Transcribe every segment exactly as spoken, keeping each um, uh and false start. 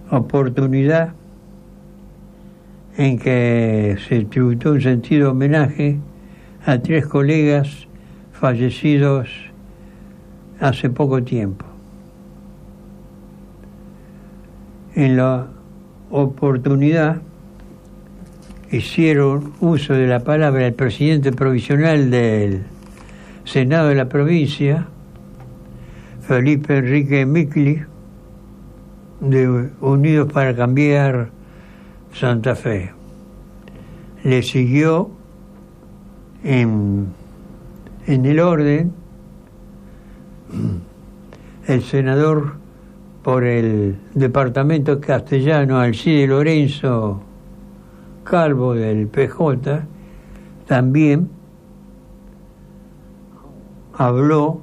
oportunidad en que se tributó un sentido homenaje a tres colegas fallecidos hace poco tiempo. En la oportunidad hicieron uso de la palabra el presidente provisional del Senado de la provincia, Felipe Enrique Micli, de Unidos para Cambiar Santa Fe. Le siguió en, en el orden el senador por el departamento castellano Alcide Lorenzo Calvo del P J. También habló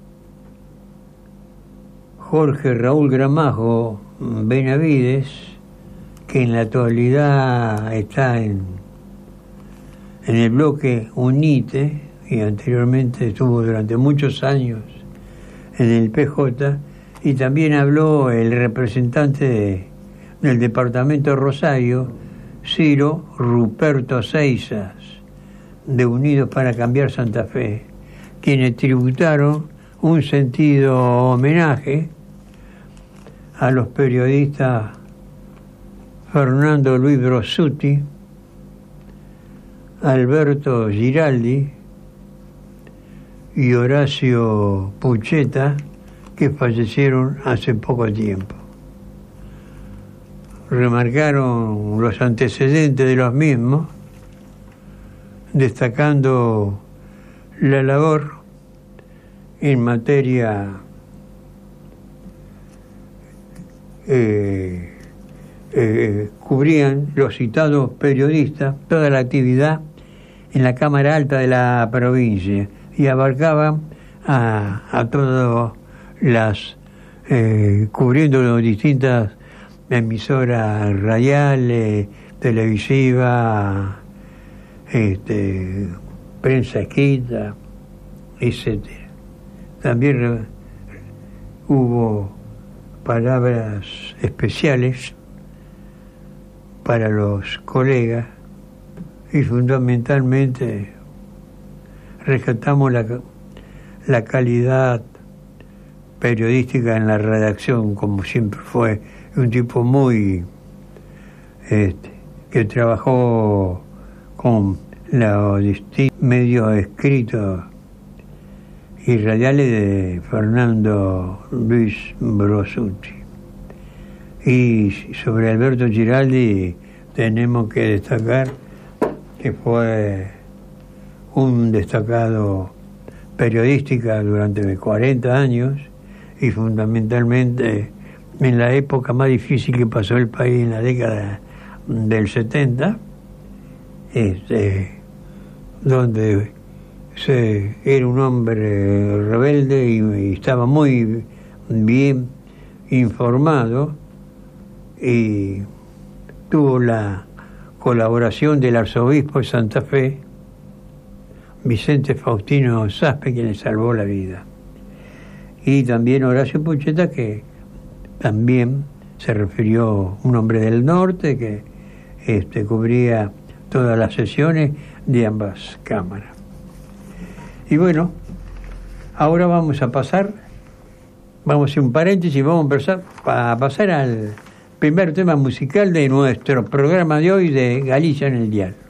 Jorge Raúl Gramajo Benavides, que en la actualidad está en, en el bloque UNITE y anteriormente estuvo durante muchos años en el P J, y también habló el representante de, del departamento Rosario, Ciro Ruperto Seizas, de Unidos para Cambiar Santa Fe, quienes tributaron un sentido homenaje a los periodistas Fernando Luis Brosuti, Alberto Giraldi y Horacio Pucheta, que fallecieron hace poco tiempo. Remarcaron los antecedentes de los mismos, destacando la labor en materia eh, eh, cubrían los citados periodistas toda la actividad en la Cámara Alta de la provincia y abarcaban a, a todas las eh, cubriendo distintas emisoras radiales, televisivas, este, prensa escrita, etcétera. También re, hubo palabras especiales para los colegas y fundamentalmente rescatamos la, la calidad periodística en la redacción, como siempre fue un tipo muy este, que trabajó con los distintos medios escritos y radiales de Fernando Luis Brosuti. Y sobre Alberto Giraldi tenemos que destacar que fue un destacado periodística durante cuarenta años y fundamentalmente en la época más difícil que pasó el país, en la década del setenta, este, donde se, era un hombre rebelde y, y estaba muy bien informado, y tuvo la colaboración del arzobispo de Santa Fe, Vicente Faustino Saspe, quien le salvó la vida, y también Horacio Pucheta, que también se refirió, un hombre del norte que este, cubría todas las sesiones de ambas cámaras. Y bueno, ahora vamos a pasar, vamos a hacer un paréntesis, vamos a, empezar, a pasar al primer tema musical de nuestro programa de hoy de Galicia en el Dial.